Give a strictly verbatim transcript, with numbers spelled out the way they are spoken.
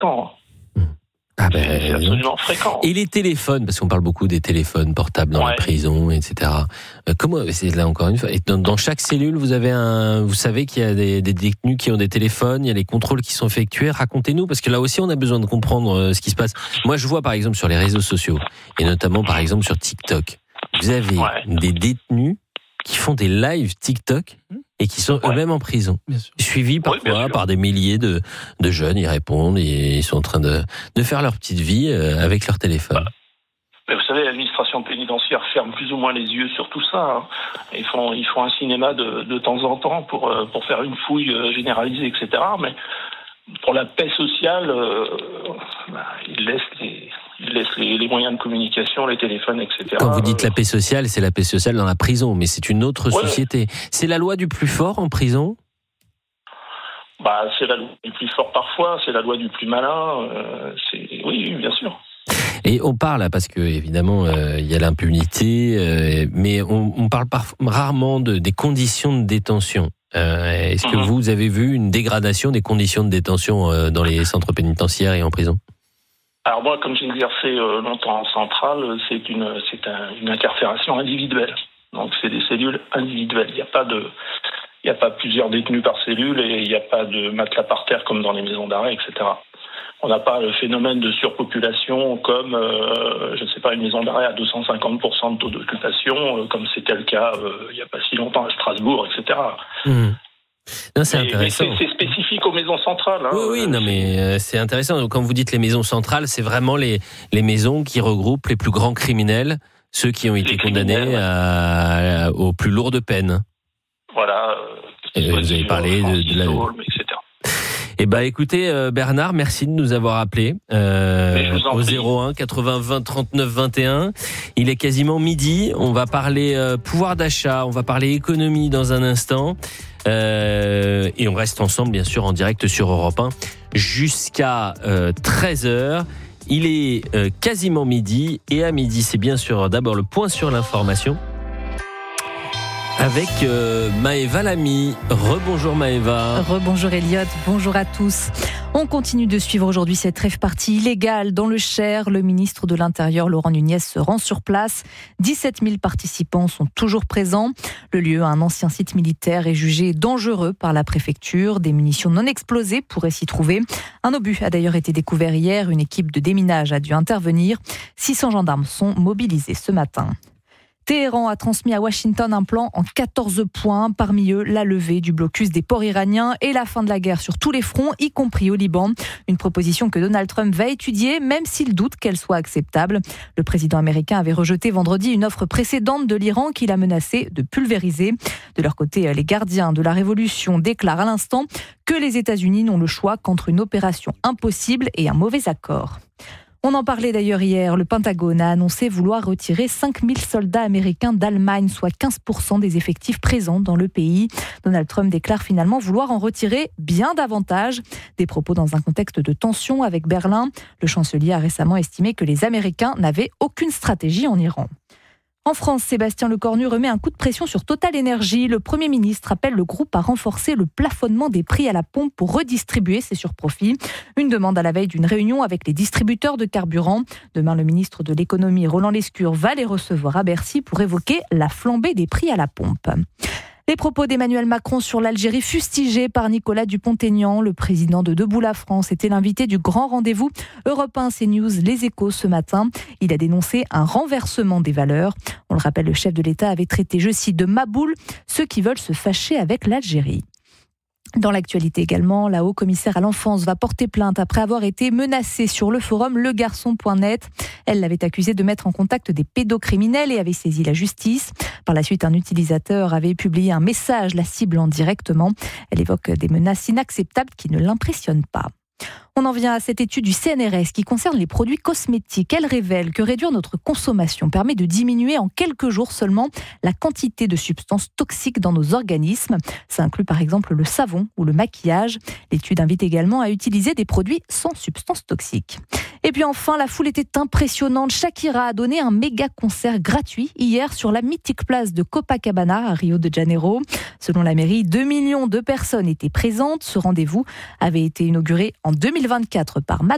fréquent. Ah ben, c'est absolument fréquent. Et les téléphones, parce qu'on parle beaucoup des téléphones portables dans ouais. les prisons, et cetera. Euh, comment, c'est là encore une fois, et dans, dans chaque cellule, vous avez un, vous savez qu'il y a des, des détenus qui ont des téléphones, il y a les contrôles qui sont effectués. Racontez-nous, parce que là aussi, on a besoin de comprendre euh, ce qui se passe. Moi, je vois par exemple sur les réseaux sociaux, et notamment par exemple sur TikTok, vous avez ouais. des détenus qui font des lives TikTok et qui sont ouais. eux-mêmes en prison, suivis parfois oui, par des milliers de, de jeunes. Ils répondent et ils sont en train de, de faire leur petite vie avec leur téléphone. Bah. Mais vous savez, l'administration pénitentiaire ferme plus ou moins les yeux sur tout ça. Hein. Ils font, ils font un cinéma de, de temps en temps pour, pour faire une fouille généralisée, et cetera. Mais pour la paix sociale, euh, bah, ils laissent les... Ils laissent les, les moyens de communication, les téléphones, et cetera. Quand vous dites la paix sociale, c'est la paix sociale dans la prison, mais c'est une autre ouais. société. C'est la loi du plus fort en prison ? Bah, c'est la loi du plus fort parfois, c'est la loi du plus malin. Euh, c'est... Oui, oui, bien sûr. Et on parle, parce que évidemment, euh, il y a l'impunité, euh, mais on, on parle par, rarement de, des conditions de détention. Euh, est-ce que mmh. vous avez vu une dégradation des conditions de détention euh, dans les centres pénitentiaires et en prison ? Alors moi, comme j'ai exercé euh, longtemps en centrale, c'est une c'est un, une incarcération individuelle. Donc c'est des cellules individuelles. Il n'y a pas de il y a pas plusieurs détenus par cellule et il n'y a pas de matelas par terre comme dans les maisons d'arrêt, et cetera. On n'a pas le phénomène de surpopulation comme euh, je ne sais pas une maison d'arrêt à deux cent cinquante pour cent de taux d'occupation euh, comme c'était le cas euh, il n'y a pas si longtemps à Strasbourg, et cetera. Mmh. Non, c'est mais, intéressant. Mais c'est, c'est spécifique aux maisons centrales. Hein. Oui, oui, non, mais euh, c'est intéressant. Donc, quand vous dites les maisons centrales, c'est vraiment les, les maisons qui regroupent les plus grands criminels, ceux qui ont été condamnés à, à, aux plus lourdes peines. Voilà. Et vous avez parlé de, de la... et cetera. Eh ben, écoutez, euh, Bernard, merci de nous avoir appelés euh, au zéro un quatre-vingts vingt trente-neuf vingt et un. Il est quasiment midi. On va parler euh, pouvoir d'achat, on va parler économie dans un instant. Euh, et on reste ensemble, bien sûr, en direct sur Europe un jusqu'à euh, treize heures. Il est euh, quasiment midi. Et à midi, c'est bien sûr d'abord le point sur l'information. Avec euh, Maëva Lamy. Rebonjour Maëva. Rebonjour Elliot, bonjour à tous. On continue de suivre aujourd'hui cette rave-party illégale dans le Cher. Le ministre de l'Intérieur, Laurent Nunez, se rend sur place. dix-sept mille participants sont toujours présents. Le lieu, un ancien site militaire, est jugé dangereux par la préfecture. Des munitions non explosées pourraient s'y trouver. Un obus a d'ailleurs été découvert hier. Une équipe de déminage a dû intervenir. six cents gendarmes sont mobilisés ce matin. Téhéran a transmis à Washington un plan en quatorze points, parmi eux la levée du blocus des ports iraniens et la fin de la guerre sur tous les fronts, y compris au Liban. Une proposition que Donald Trump va étudier, même s'il doute qu'elle soit acceptable. Le président américain avait rejeté vendredi une offre précédente de l'Iran qu'il a menacé de pulvériser. De leur côté, les gardiens de la révolution déclarent à l'instant que les États-Unis n'ont le choix qu'entre une opération impossible et un mauvais accord. On en parlait d'ailleurs hier, le Pentagone a annoncé vouloir retirer cinq mille soldats américains d'Allemagne, soit quinze pour cent des effectifs présents dans le pays. Donald Trump déclare finalement vouloir en retirer bien davantage. Des propos dans un contexte de tension avec Berlin. Le chancelier a récemment estimé que les Américains n'avaient aucune stratégie en Iran. En France, Sébastien Lecornu remet un coup de pression sur Total Énergie. Le Premier ministre appelle le groupe à renforcer le plafonnement des prix à la pompe pour redistribuer ses surprofits. Une demande à la veille d'une réunion avec les distributeurs de carburant. Demain, le ministre de l'économie, Roland Lescure, va les recevoir à Bercy pour évoquer la flambée des prix à la pompe. Les propos d'Emmanuel Macron sur l'Algérie fustigés par Nicolas Dupont-Aignan. Le président de Debout la France était l'invité du grand rendez-vous Europe un CNews Les Échos ce matin. Il a dénoncé un renversement des valeurs. On le rappelle, le chef de l'État avait traité, je cite, de maboules ceux qui veulent se fâcher avec l'Algérie. Dans l'actualité également, la haut-commissaire à l'enfance va porter plainte après avoir été menacée sur le forum legarçon point net. Elle l'avait accusée de mettre en contact des pédocriminels et avait saisi la justice. Par la suite, un utilisateur avait publié un message la ciblant directement. Elle évoque des menaces inacceptables qui ne l'impressionnent pas. On en vient à cette étude du C N R S qui concerne les produits cosmétiques. Elle révèle que réduire notre consommation permet de diminuer en quelques jours seulement la quantité de substances toxiques dans nos organismes. Ça inclut par exemple le savon ou le maquillage. L'étude invite également à utiliser des produits sans substances toxiques. Et puis enfin, la foule était impressionnante. Shakira a donné un méga concert gratuit hier sur la mythique place de Copacabana à Rio de Janeiro. Selon la mairie, deux millions de personnes étaient présentes. Ce rendez-vous avait été inauguré en deux mille vingt-quatre par Madonna.